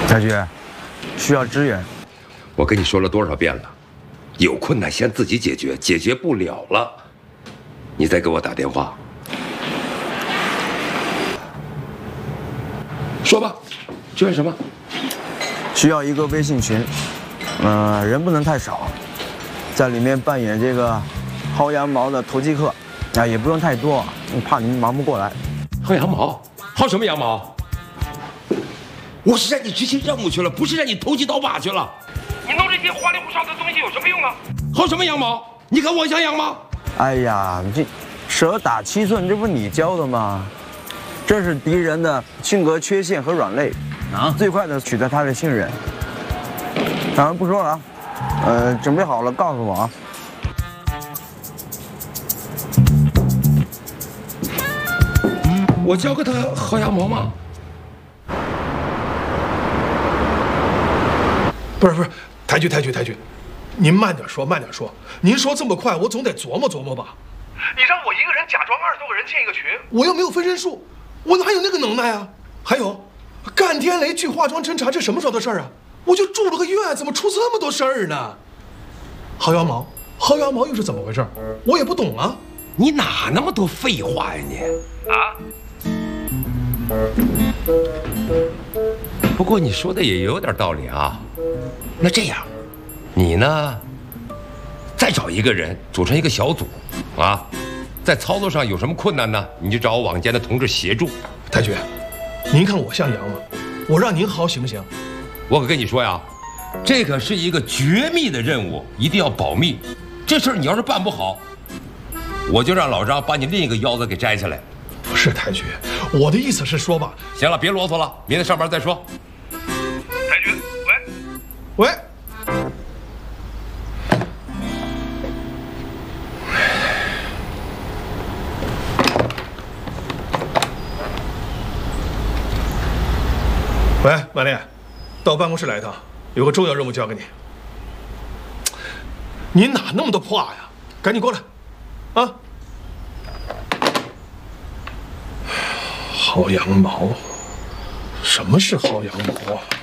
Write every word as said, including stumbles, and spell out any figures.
太君，需要支援。 我跟你说了多少遍了，有困难先自己解决，解决不了了，你再给我打电话。说吧，支援什么？ 需要一个微信群，嗯、呃，人不能太少，在里面扮演这个薅羊毛的投机客，啊，也不用太多，怕您忙不过来。 薅羊毛？薅什么羊毛？我是让你执行任务去了，不是让你投机倒把去了。你弄这些花里胡哨的东西有什么用啊？薅什么羊毛？你看我像羊吗？ 哎呀，这蛇打七寸，这不是你教的吗？这是敌人的性格缺陷和软肋，啊，最快的取得他的信任。当然不说了啊，呃，准备好了告诉我啊。 我教给他薅羊毛吗？ 不是不是，太君太君太君，您慢点说慢点说，您说这么快，我总得琢磨琢磨吧。你让我一个人假装二十多个人建一个群，我又没有分身术，我哪有那个能耐啊？还有，干天雷去化妆侦查，这什么时候的事儿啊？我就住了个院，怎么出这么多事儿呢？薅羊毛，薅羊毛又是怎么回事？我也不懂啊。 你哪那么多废话呀你？啊？不过你说的也有点道理啊。那这样，你呢，再找一个人组成一个小组，啊，在操作上有什么困难呢？你就找网监的同志协助。 太君，您看我像羊吗？我让您薅行不行？ 我可跟你说呀，这可是一个绝密的任务，一定要保密。这事儿你要是办不好，我就让老张把你另一个腰子给摘下来。 不是太君，我的意思是说吧。 行了，别啰嗦了，明天上班再说。 太君，喂，喂。喂，马丽，到办公室来一趟，有个重要任务交给你。你哪那么多话呀？赶紧过来，啊！薅羊毛？什么是薅羊毛啊？